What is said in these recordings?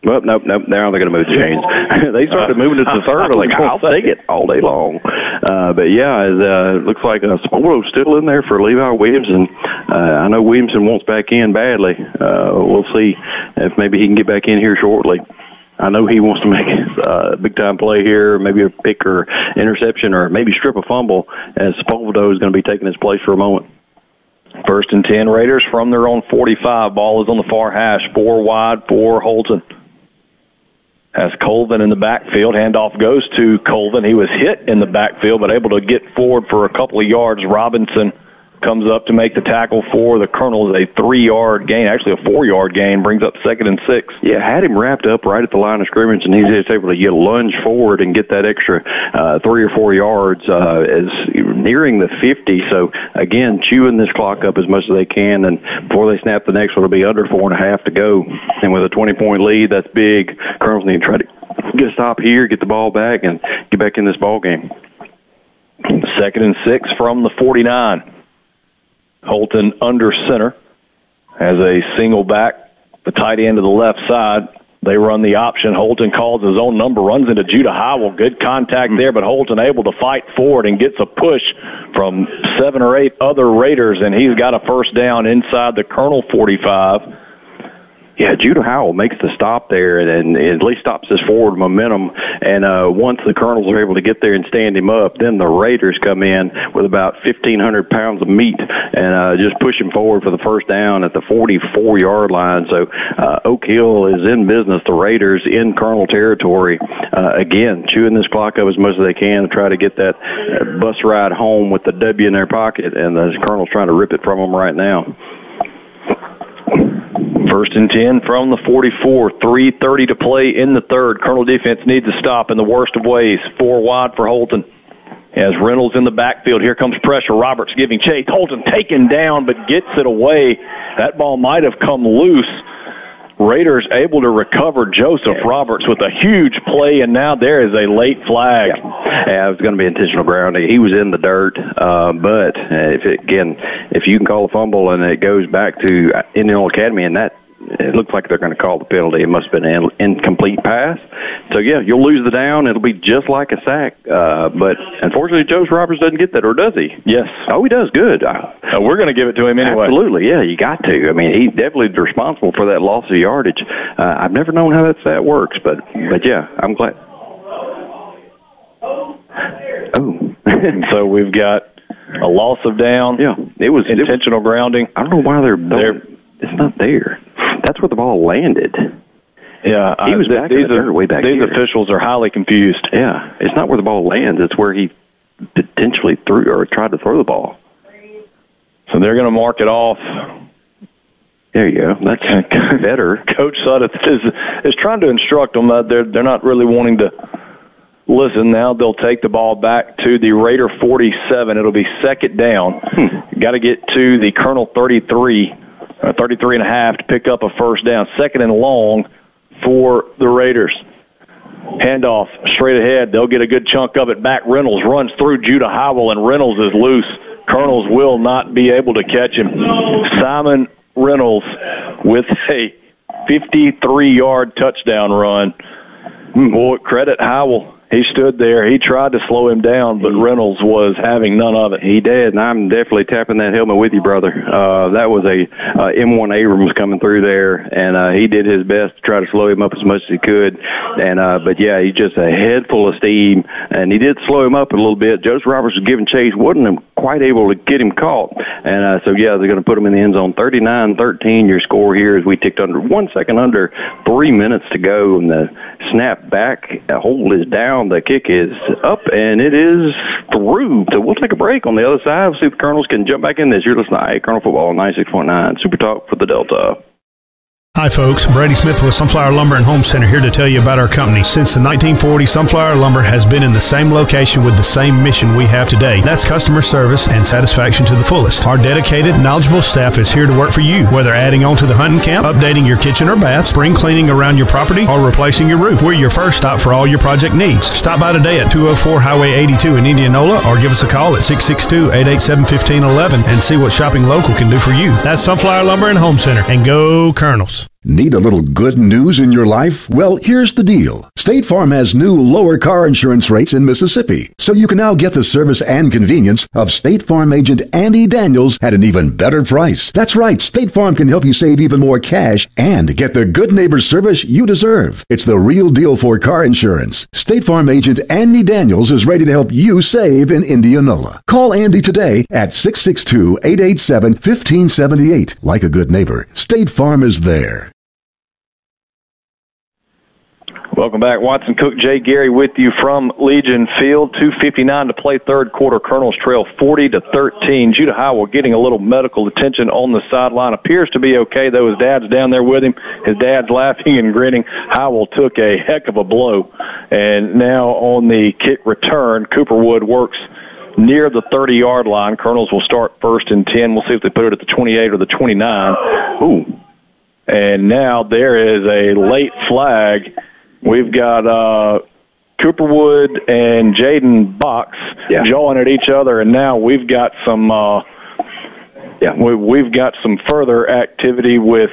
Well, nope. Now they're going to move the chains. They started moving it to third. I'm like, I'll take it all day long. But yeah, it looks like Sporto's still in there for Levi Williamson. I know Williamson wants back in badly. We'll see if maybe he can get back in here shortly. I know he wants to make a big-time play here, maybe a pick or interception or maybe strip a fumble, as Sepulveda is going to be taking his place for a moment. 1st and 10, Raiders from their own 45. Ball is on the far hash, 4 wide for Holton. As Colvin in the backfield, handoff goes to Colvin. He was hit in the backfield, but able to get forward for a couple of yards. Robinson comes up to make the tackle for the Colonels. A 3-yard gain, actually a 4-yard gain, brings up 2nd and 6. Yeah, had him wrapped up right at the line of scrimmage, and he's just able to lunge forward and get that extra 3 or 4 yards as nearing the 50. So, again, chewing this clock up as much as they can, and before they snap the next one, it'll be under 4.5 to go. And with a 20-point lead, that's big. Colonels need to try to get a stop here, get the ball back, and get back in this ball game. 2nd and 6 from the 49. Holton under center has a single back, the tight end to the left side. They run the option. Holton calls his own number, runs into Judah Howell. Good contact there, but Holton able to fight forward and gets a push from 7 or 8 other Raiders, and he's got a first down inside the Colonel 45. Yeah, Judah Howell makes the stop there and at least stops his forward momentum. And once the Colonels are able to get there and stand him up, then the Raiders come in with about 1,500 pounds of meat and just push him forward for the first down at the 44-yard line. So Oak Hill is in business. The Raiders in Colonel territory, again, chewing this clock up as much as they can to try to get that bus ride home with the W in their pocket. And the Colonel's trying to rip it from them right now. 1st and 10 from the 44. 3:30 to play in the third. Colonel defense needs to stop in the worst of ways. 4 wide for Holton. As Reynolds in the backfield, here comes pressure. Roberts giving chase. Holton taken down, but gets it away. That ball might have come loose. Raiders able to recover Joseph Roberts with a huge play, and now there is a late flag. Yeah, it was going to be intentional grounding. He was in the dirt, but if you can call a fumble and it goes back to Indianola Academy, and that it looks like they're going to call the penalty. It must have been an incomplete pass. So, yeah, you'll lose the down. It'll be just like a sack. But, unfortunately, Joseph Roberts doesn't get that, or does he? Yes. Oh, he does. Good. We're going to give it to him anyway. Absolutely. Yeah, you got to. I mean, he's definitely responsible for that loss of yardage. I've never known how that works, but yeah, I'm glad. Oh. So we've got a loss of down. Yeah. It was intentional grounding. I don't know why it's not there. That's where the ball landed. Yeah, he was back in the dirt way back These here. officials are highly confused. Yeah, it's not where the ball lands. It's where he potentially threw or tried to throw the ball. So they're going to mark it off. There you go. That's better. Coach Sudduth is trying to instruct them. They're not really wanting to listen. Now they'll take the ball back to the Raider 47. It'll be 2nd down. Got to get to the Colonel 33 and a half to pick up a first down. 2nd and long for the Raiders. Handoff straight ahead. They'll get a good chunk of it back. Reynolds runs through Judah Howell, and Reynolds is loose. Colonels will not be able to catch him. Simon Reynolds with a 53-yard touchdown run. Boy, credit Howell. He stood there. He tried to slow him down, but Reynolds was having none of it. He did, and I'm definitely tapping that helmet with you, brother. That was a M1 Abrams coming through there, and he did his best to try to slow him up as much as he could. And but yeah, he's just a head full of steam, and he did slow him up a little bit. Joseph Roberts was giving chase, wasn't quite able to get him caught. And so yeah, they're going to put him in the end zone. 39-13 your score here as we ticked under 1 second under 3 minutes to go, and the snap back hold is down. The kick is up, and it is through. So we'll take a break. On the other side, we'll see if the Colonels can jump back in this. You're listening to Colonel Football 96.9 Super Talk for the Delta. Hi folks, Brady Smith with Sunflower Lumber and Home Center here to tell you about our company. Since the 1940s, Sunflower Lumber has been in the same location with the same mission we have today. That's customer service and satisfaction to the fullest. Our dedicated, knowledgeable staff is here to work for you. Whether adding on to the hunting camp, updating your kitchen or bath, spring cleaning around your property, or replacing your roof, we're your first stop for all your project needs. Stop by today at 204 Highway 82 in Indianola or give us a call at 662-887-1511 and see what shopping local can do for you. That's Sunflower Lumber and Home Center. And go Colonels. Need a little good news in your life? Well, here's the deal. State Farm has new lower car insurance rates in Mississippi, so you can now get the service and convenience of State Farm agent Andy Daniels at an even better price. That's right, State Farm can help you save even more cash and get the good neighbor service you deserve. It's the real deal for car insurance. State Farm agent Andy Daniels is ready to help you save in Indianola. Call Andy today at 662-887-1578. Like a good neighbor, State Farm is there. Welcome back. Watson Cook, Jay Gary with you from Legion Field. 2:59 to play third quarter. Colonels trail 40-13. Judah Howell getting a little medical attention on the sideline. Appears to be okay, though. His dad's down there with him. His dad's laughing and grinning. Howell took a heck of a blow. And now on the kick return, Cooper Wood works near the 30-yard line. Colonels will start 1st and 10. We'll see if they put it at the 28 or the 29. Ooh. And now there is a late flag. We've got Cooperwood and Jaden Box jawing at each other, and now we've got some we've got some further activity with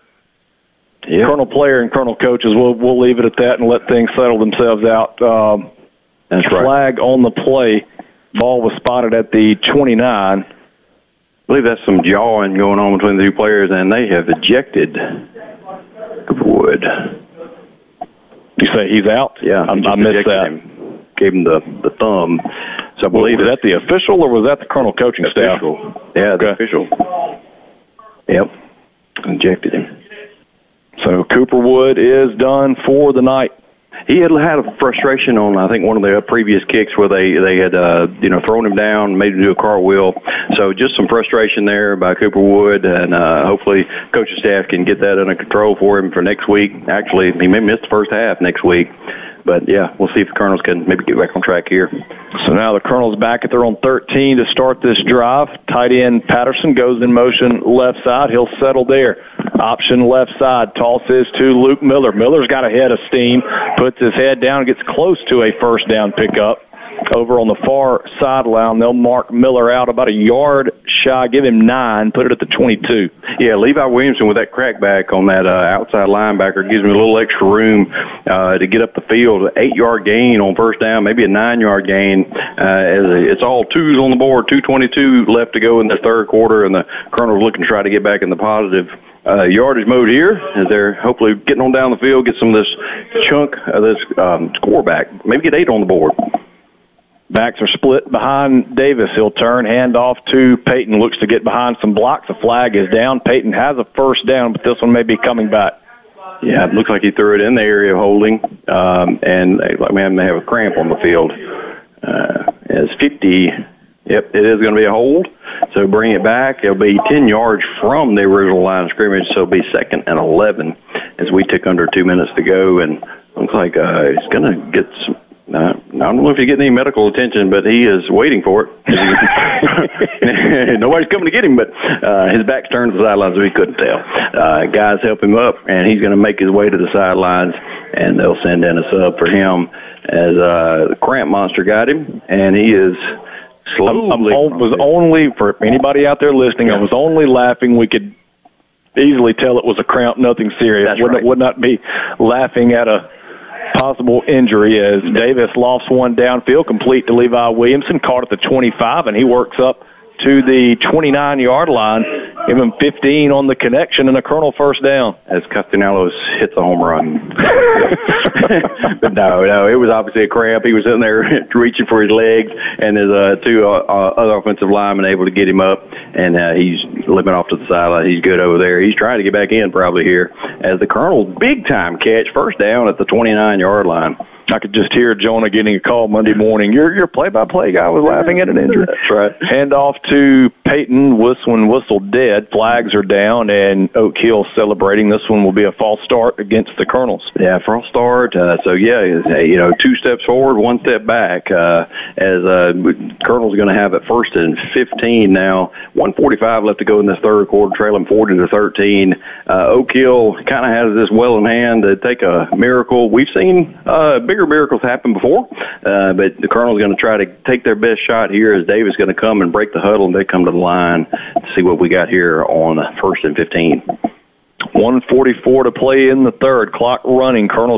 Colonel player and Colonel coaches. We'll leave it at that and let things settle themselves out. That's right. Flag on the play. Ball was spotted at the 29. I believe that's some jawing going on between the two players, and they have ejected Cooperwood. You say he's out? Yeah, I missed that. Him. Gave him the thumb. So I believe was that the official or was that the Colonel coaching staff? Yeah, the official. Yep, ejected him. So Cooperwood is done for the night. He had a frustration on, I think, one of the previous kicks where they had thrown him down, made him do a cartwheel. So just some frustration there by Cooper Wood, and hopefully coaching staff can get that under control for him for next week. Actually, he may miss the first half next week. But, yeah, we'll see if the Colonels can maybe get back on track here. So now the Colonels back at their own 13 to start this drive. Tight end Patterson goes in motion left side. He'll settle there. Option left side. Tosses to Luke Miller. Miller's got a head of steam. Puts his head down. Gets close to a first down pickup. Over on the far sideline, they'll mark Miller out about a yard shy. Give him 9. Put it at the 22. Yeah, Levi Williamson with that crackback on that outside linebacker gives me a little extra room to get up the field. 8-yard gain on first down, maybe a 9-yard gain. It's all twos on the board. 2:22 left to go in the third quarter, and the Colonels looking to try to get back in the positive yardage mode here as they're hopefully getting on down the field, get some of this chunk of this score back. Maybe get 8 on the board. Backs are split behind Davis. He'll turn, hand off to Peyton. Looks to get behind some blocks. The flag is down. Peyton has a first down, but this one may be coming back. Yeah, it looks like he threw it in the area of holding, and they have a cramp on the field. It's 50. Yep, it is going to be a hold. So bring it back. It'll be 10 yards from the original line of scrimmage, so it'll be 2nd and 11 as we tick under 2 minutes to go. And looks like he's going to get some. I don't know if he's getting any medical attention, but he is waiting for it. Nobody's coming to get him, but his back's turned to the sidelines, so he couldn't tell. Guys help him up, and he's going to make his way to the sidelines, and they'll send in a sub for him as the cramp monster got him, and he is slowly. For anybody out there listening, I was only laughing. We could easily tell it was a cramp, nothing serious. Would not be laughing at a possible injury as Davis lofts one downfield, complete to Levi Williamson, caught at the 25, and he works up to the 29-yard line. Give him 15 on the connection and a Colonel first down. As Castellanos hits a home run. But no, it was obviously a cramp. He was sitting there reaching for his legs, and there's two other offensive linemen able to get him up, and he's limping off to the sideline. He's good over there. He's trying to get back in probably here as the Colonel's big-time catch, first down at the 29-yard line. I could just hear Jonah getting a call Monday morning. Your play-by-play guy was laughing at an injury. That's right. Hand off to Peyton. Whistle dead. Flags are down, and Oak Hill celebrating. This one will be a false start against the Colonels. Yeah, false start. 2 steps forward, 1 step back. As Colonel's going to have it 1st and 15 now. 1:45 left to go in this third quarter, trailing 40-13. Oak Hill kind of has this well in hand to take a miracle. We've seen bigger miracles happen before, but the Colonel's going to try to take their best shot here as Davis is going to come and break the huddle, and they come to the line to see what we got here on 1st and 15. 1:44 to play in the third. Clock running. Colonel